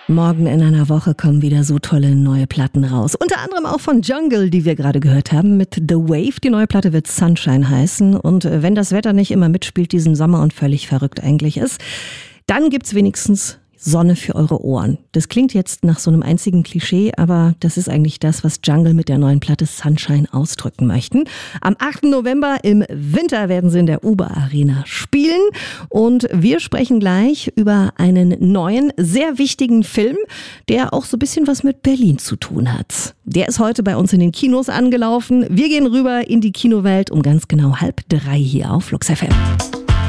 Morgen in einer Woche kommen wieder so tolle neue Platten raus. Unter anderem auch von Jungle, die wir gerade gehört haben, mit The Wave. Die neue Platte wird Sunshine heißen. Und wenn das Wetter nicht immer mitspielt diesen Sommer und völlig verrückt eigentlich ist, dann gibt's wenigstens Sonne für eure Ohren. Das klingt jetzt nach so einem einzigen Klischee, aber das ist eigentlich das, was Jungle mit der neuen Platte Sunshine ausdrücken möchten. Am 8. November im Winter werden sie in der Uber Arena spielen und wir sprechen gleich über einen neuen, sehr wichtigen Film, der auch so ein bisschen was mit Berlin zu tun hat. Der ist heute bei uns in den Kinos angelaufen. Wir gehen rüber in die Kinowelt um ganz genau 2:30 hier auf Flux FM.